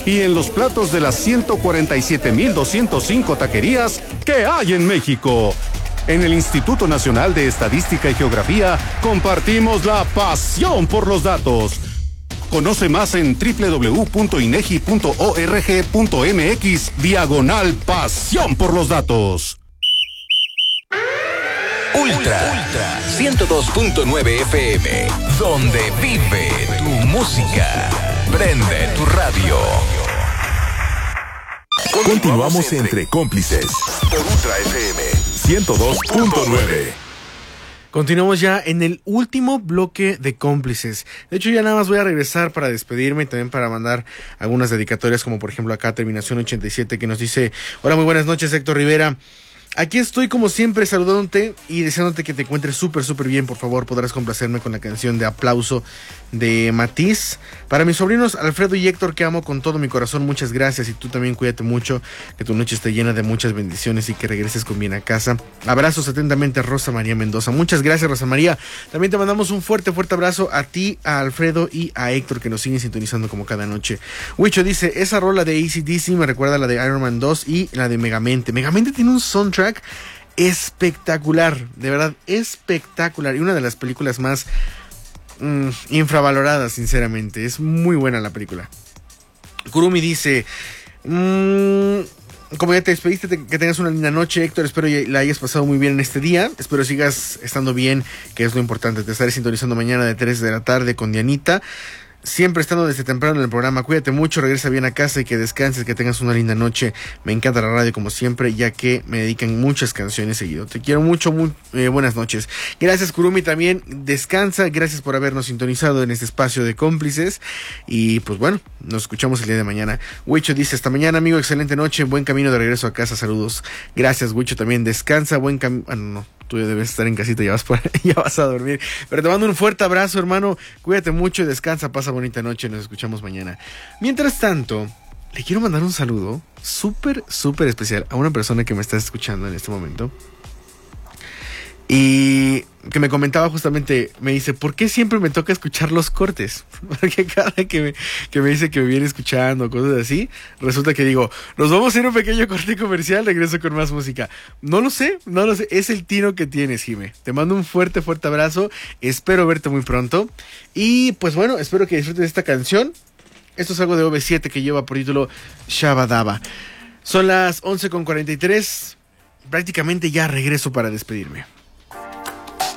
y en los platos de las 147,205 taquerías que hay en México. En el Instituto Nacional de Estadística y Geografía compartimos la pasión por los datos. Conoce más en www.inegi.org.mx/pasión por los datos. Ultra 102.9 FM, donde vive tu música. Prende tu radio. Continuamos entre cómplices por Ultra FM 102.9. Continuamos ya en el último bloque de cómplices. De hecho, ya nada más voy a regresar para despedirme y también para mandar algunas dedicatorias, como por ejemplo acá Terminación 87, que nos dice: hola, muy buenas noches, Héctor Rivera. Aquí estoy como siempre saludándote y deseándote que te encuentres súper bien. Por favor, podrás complacerme con la canción de Aplauso de Matiz. Para mis sobrinos Alfredo y Héctor, que amo con todo mi corazón, muchas gracias. Y tú también cuídate mucho, que tu noche esté llena de muchas bendiciones y que regreses con bien a casa. Abrazos atentamente, Rosa María Mendoza. Muchas gracias, Rosa María. También te mandamos un fuerte abrazo a ti, a Alfredo y a Héctor, que nos siguen sintonizando como cada noche. Huicho dice: esa rola de AC/DC me recuerda a la de Iron Man 2 y la de Megamente. Megamente tiene un soundtrack espectacular, de verdad espectacular, y una de las películas más infravaloradas, sinceramente. Es muy buena la película. Kurumi dice: como ya te despediste, que tengas una linda noche, Héctor. Espero la hayas pasado muy bien en este día. Espero sigas estando bien, que es lo importante. Te estaré sintonizando mañana de 3 de la tarde con Dianita, siempre estando desde temprano en el programa. Cuídate mucho, regresa bien a casa y que descanses, que tengas una linda noche. Me encanta la radio como siempre, ya que me dedican muchas canciones seguido. Te quiero mucho, buenas noches. Gracias, Kurumi, también descansa. Gracias por habernos sintonizado en este espacio de cómplices. Y pues bueno, nos escuchamos el día de mañana. Huicho dice: hasta mañana, amigo, excelente noche, buen camino de regreso a casa, saludos. Gracias, Huicho, también descansa, buen camino. No, tú debes estar en casita, ya vas a dormir. Pero te mando un fuerte abrazo, hermano. Cuídate mucho y descansa, pasa bonita noche. Nos escuchamos mañana. Mientras tanto, le quiero mandar un saludo súper especial a una persona que me está escuchando en este momento y que me comentaba justamente, me dice: ¿por qué siempre me toca escuchar los cortes? Porque cada que me dice que me viene escuchando, cosas así, resulta que digo: nos vamos a ir a un pequeño corte comercial, regreso con más música. No lo sé, es el tino que tienes, Jime. Te mando un fuerte abrazo, espero verte muy pronto. Y pues bueno, espero que disfrutes de esta canción. Esto es algo de OV7 que lleva por título Shabadaba. Son las 11:43, prácticamente ya regreso para despedirme.